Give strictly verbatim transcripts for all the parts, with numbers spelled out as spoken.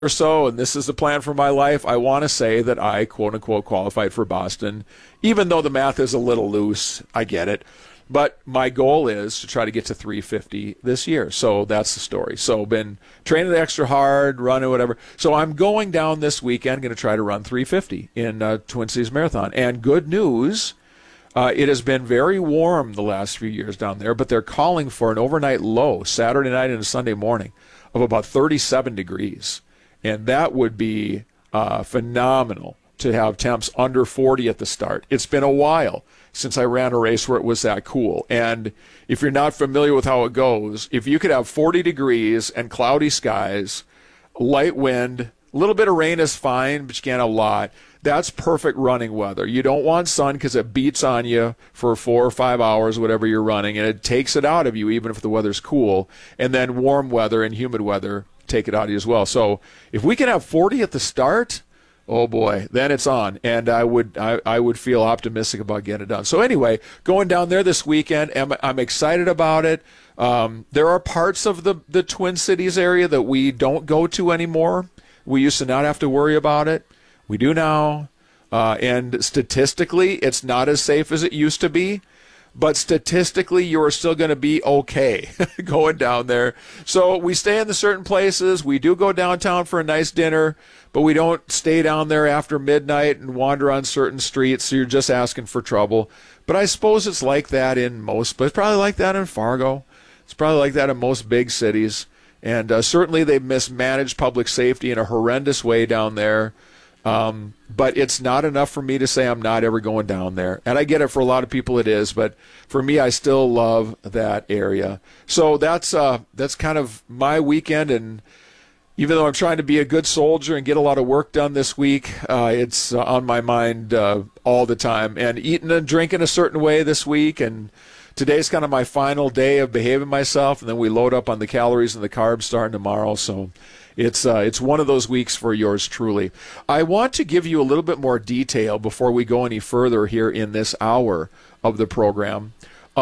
or so, and this is the plan for my life, I want to say that I, quote unquote, qualified for Boston, even though the math is a little loose. I get it. But my goal is to try to get to three fifty this year. So that's the story. So been training extra hard, running whatever. So I'm going down this weekend, going to try to run three fifty in uh, Twin Cities Marathon. And good news, uh, it has been very warm the last few years down there, but they're calling for an overnight low Saturday night and Sunday morning of about thirty-seven degrees. And that would be uh, phenomenal to have temps under forty at the start. It's been a while since I ran a race where it was that cool. And if you're not familiar with how it goes, if you could have forty degrees and cloudy skies, light wind, a little bit of rain is fine, but you can't have a lot. That's perfect running weather. You don't want sun because it beats on you for four or five hours, whatever you're running, and it takes it out of you even if the weather's cool. And then warm weather and humid weather take it out of you as well. So if we can have forty at the start, oh boy, then it's on, and I would I, I would feel optimistic about getting it done. So anyway, going down there this weekend, I'm, I'm excited about it. Um, there are parts of the, the Twin Cities area that we don't go to anymore. We used to not have to worry about it. We do now, uh, and statistically, it's not as safe as it used to be. But statistically, you're still going to be okay going down there. So we stay in the certain places. We do go downtown for a nice dinner, but we don't stay down there after midnight and wander on certain streets. So you're just asking for trouble. But I suppose it's like that in most, but it's probably like that in Fargo. It's probably like that in most big cities. And uh, certainly they've mismanaged public safety in a horrendous way down there. Um, but it's not enough for me to say I'm not ever going down there. And I get it, for a lot of people it is, but for me, I still love that area. So that's uh, that's kind of my weekend, and even though I'm trying to be a good soldier and get a lot of work done this week, uh, it's uh, on my mind uh, all the time. And eating and drinking a certain way this week, and today's kind of my final day of behaving myself, and then we load up on the calories and the carbs starting tomorrow. So It's uh, it's one of those weeks for yours truly. I want to give you a little bit more detail before we go any further here in this hour of the program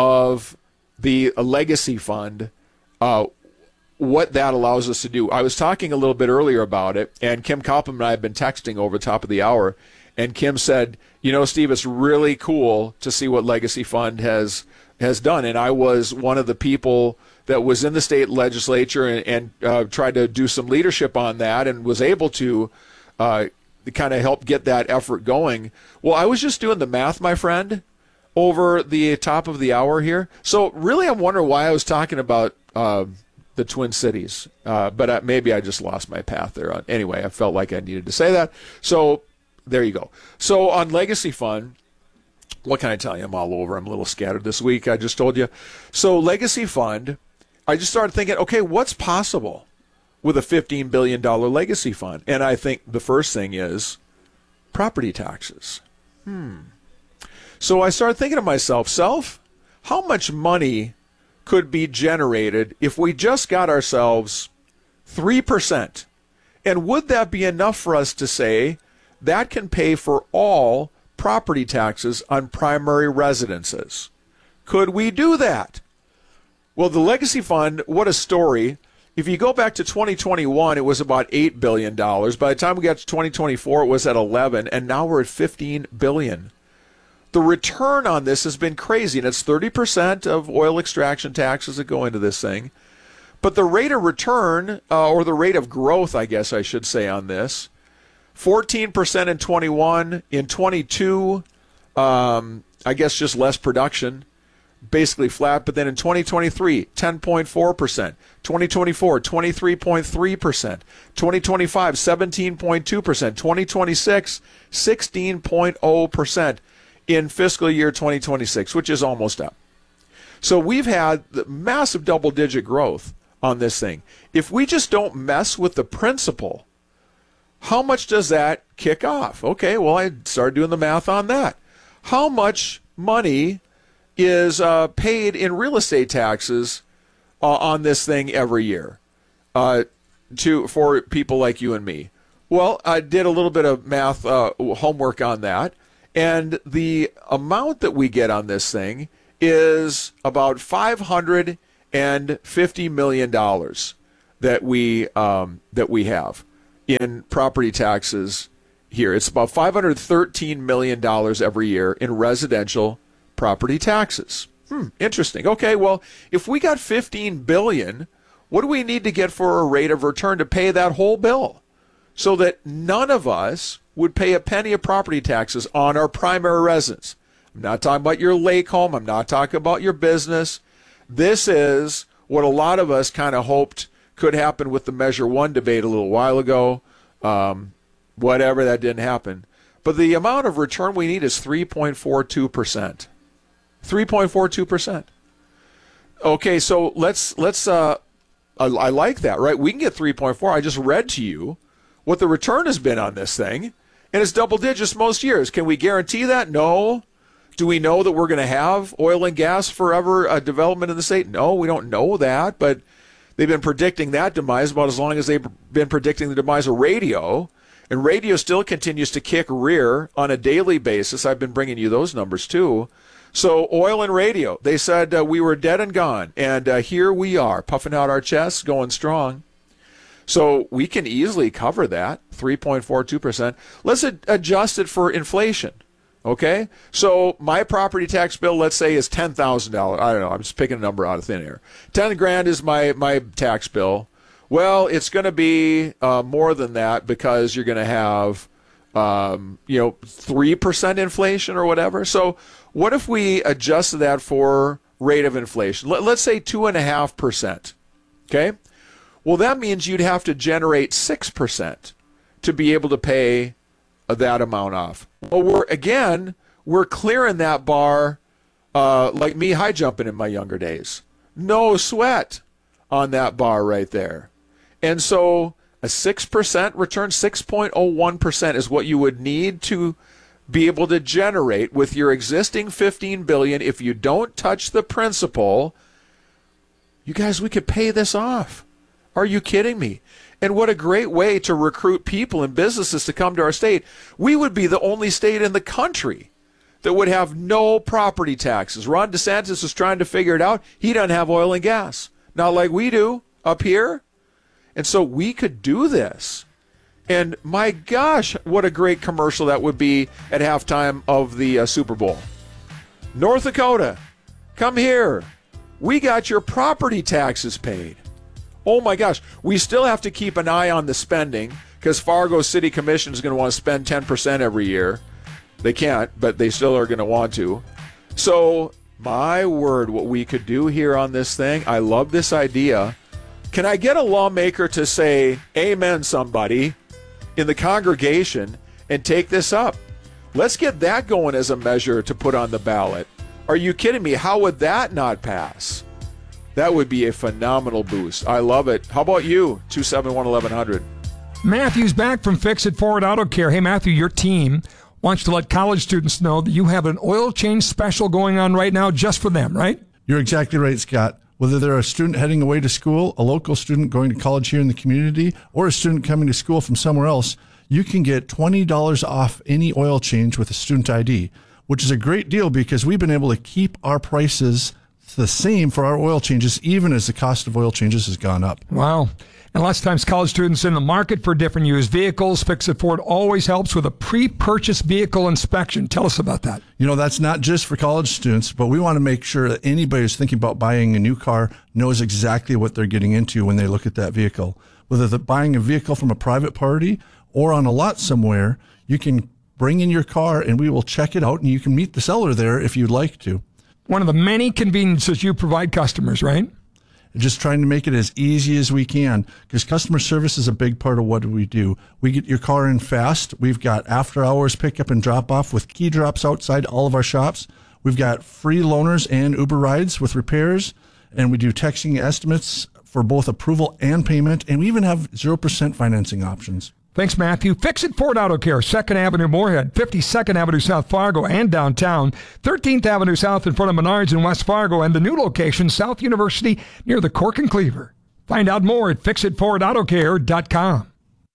of the Legacy Fund, uh, what that allows us to do. I was talking a little bit earlier about it, and Kim Koppelman and I have been texting over the top of the hour, and Kim said, you know, Steve, it's really cool to see what Legacy Fund has has done. And I was one of the people that was in the state legislature and, and uh, tried to do some leadership on that and was able to uh, kind of help get that effort going. Well, I was just doing the math, my friend, over the top of the hour here. So really I'm wondering why I was talking about uh, the Twin Cities. Uh, but I, maybe I just lost my path there. Anyway, I felt like I needed to say that. So there you go. So on Legacy Fund, what can I tell you? I'm all over. I'm a little scattered this week. I just told you. So Legacy Fund, I just started thinking, okay, what's possible with a fifteen billion dollars legacy fund? And I think the first thing is property taxes. Hmm. So I started thinking to myself, self, how much money could be generated if we just got ourselves three percent? And would that be enough for us to say that can pay for all property taxes on primary residences? Could we do that? Well, the Legacy Fund, what a story. If you go back to twenty twenty-one, it was about eight billion dollars. By the time we got to twenty twenty-four, it was at eleven, and now we're at fifteen billion dollars. The return on this has been crazy, and it's thirty percent of oil extraction taxes that go into this thing. But the rate of return, uh, or the rate of growth, I guess I should say on this, fourteen percent in twenty-one. In twenty-two, um, I guess just less production. Basically flat, but then in twenty twenty-three, ten point four percent, twenty twenty-four, twenty-three point three percent, twenty twenty-five, seventeen point two percent, twenty twenty-six, sixteen point zero percent in fiscal year twenty twenty-six, which is almost up. So we've had the massive double-digit growth on this thing. If we just don't mess with the principle, how much does that kick off? Okay, well, I started doing the math on that. How much money is uh, paid in real estate taxes uh, on this thing every year uh, to for people like you and me? Well, I did a little bit of math uh, homework on that, and the amount that we get on this thing is about five hundred fifty million dollars that we um, that we have. in property taxes here. It's about five hundred thirteen million dollars every year in residential property taxes. Hmm, interesting. Okay, well, if we got fifteen billion dollars, what do we need to get for a rate of return to pay that whole bill so that none of us would pay a penny of property taxes on our primary residence? I'm not talking about your lake home. I'm not talking about your business. This is what a lot of us kind of hoped could happen with the Measure One debate a little while ago. Um, whatever, that didn't happen. But the amount of return we need is three point four two percent. three point four two percent. Okay, so let's let's uh, I, I like that, right? We can get three point four. I just read to you what the return has been on this thing, and it's double digits most years. Can we guarantee that? No. Do we know that we're going to have oil and gas forever uh, development in the state? No, we don't know that, but they've been predicting that demise about as long as they've been predicting the demise of radio, and radio still continues to kick rear on a daily basis. I've been bringing you those numbers too. So oil and radio, they said uh, we were dead and gone, and uh, here we are, puffing out our chests, going strong. So we can easily cover that, three point four two percent. Let's ad- adjust it for inflation, okay? So my property tax bill, let's say, is ten thousand dollars. I don't know, I'm just picking a number out of thin air. ten grand is my, my tax bill. Well, it's going to be uh, more than that because you're going to have, um, you know, three percent inflation or whatever. So what if we adjusted that for rate of inflation? Let, let's say two point five percent, okay? Well, that means you'd have to generate six percent to be able to pay that amount off. Well, we're, again, we're clearing that bar uh, like me high jumping in my younger days. No sweat on that bar right there. And so a six percent return, six point oh one percent is what you would need to be able to generate with your existing fifteen billion dollars. If you don't touch the principal, you guys, we could pay this off. Are you kidding me? And what a great way to recruit people and businesses to come to our state. We would be the only state in the country that would have no property taxes. Ron DeSantis is trying to figure it out. He doesn't have oil and gas, not like we do up here. And so we could do this. And my gosh, what a great commercial that would be at halftime of the uh, Super Bowl. North Dakota, come here. We got your property taxes paid. Oh my gosh, we still have to keep an eye on the spending because Fargo City Commission is going to want to spend ten percent every year. They can't, but they still are going to want to. So, my word, what we could do here on this thing, I love this idea. Can I get a lawmaker to say, amen, somebody, in the congregation and take this up? Let's get that going as a measure to put on the ballot. Are you kidding me? How would that not pass? That would be a phenomenal boost. I love it. How about you? two seven one, eleven hundred. Matthew's back from Fix It Forward Auto Care. Hey, Matthew, your team wants to let college students know that you have an oil change special going on right now just for them, right? You're exactly right, Scott. Whether they're a student heading away to school, a local student going to college here in the community, or a student coming to school from somewhere else, you can get twenty dollars off any oil change with a student I D, which is a great deal because we've been able to keep our prices the same for our oil changes, even as the cost of oil changes has gone up. Wow. And lots of times college students in the market for different used vehicles, Fix It Ford always helps with a pre-purchase vehicle inspection. Tell us about that. You know, that's not just for college students, but we want to make sure that anybody who's thinking about buying a new car knows exactly what they're getting into when they look at that vehicle. Whether they're buying a vehicle from a private party or on a lot somewhere, you can bring in your car and we will check it out and you can meet the seller there if you'd like to. One of the many conveniences you provide customers, right? Just trying to make it as easy as we can because customer service is a big part of what we do. We get your car in fast. We've got after hours pickup and drop off with key drops outside all of our shops. We've got free loaners and Uber rides with repairs. And we do texting estimates for both approval and payment. And we even have zero percent financing options. Thanks, Matthew. Fix It Ford Auto Care, second Avenue Moorhead, fifty-second Avenue South Fargo and downtown, thirteenth Avenue South in front of Menards in West Fargo, and the new location, South University, near the Cork and Cleaver. Find out more at fix it ford auto care dot com.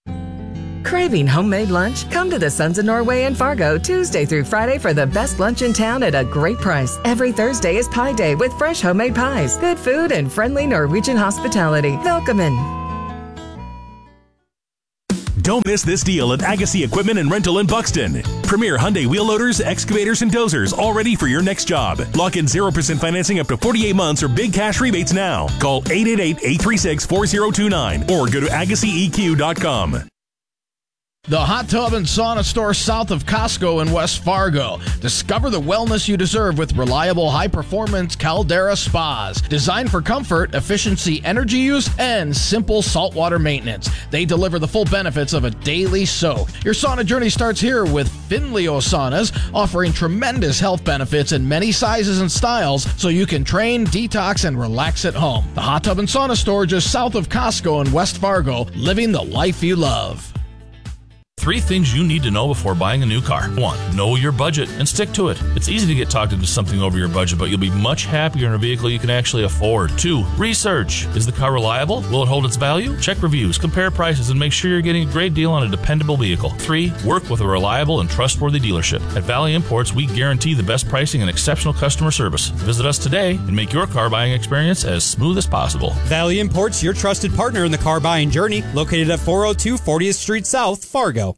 Craving homemade lunch? Come to the Sons of Norway in Fargo Tuesday through Friday for the best lunch in town at a great price. Every Thursday is Pie Day with fresh homemade pies, good food, and friendly Norwegian hospitality. Welcome in. Don't miss this deal at Agassi Equipment and Rental in Buxton. Premier Hyundai wheel loaders, excavators, and dozers, all ready for your next job. Lock in zero percent financing up to forty-eight months or big cash rebates now. Call eight eight eight, eight three six, four zero two nine or go to agassi e q dot com. The Hot Tub and Sauna Store south of Costco in West Fargo. Discover the wellness you deserve with reliable, high-performance Caldera spas. Designed for comfort, efficiency, energy use, and simple saltwater maintenance. They deliver the full benefits of a daily soak. Your sauna journey starts here with Finleo Saunas, offering tremendous health benefits in many sizes and styles so you can train, detox, and relax at home. The Hot Tub and Sauna Store just south of Costco in West Fargo, living the life you love. Three things you need to know before buying a new car. One, know your budget and stick to it. It's easy to get talked into something over your budget, but you'll be much happier in a vehicle you can actually afford. Two, research. Is the car reliable? Will it hold its value? Check reviews, compare prices, and make sure you're getting a great deal on a dependable vehicle. Three, work with a reliable and trustworthy dealership. At Valley Imports, we guarantee the best pricing and exceptional customer service. Visit us today and make your car buying experience as smooth as possible. Valley Imports, your trusted partner in the car buying journey, located at four oh two fortieth Street South, Fargo.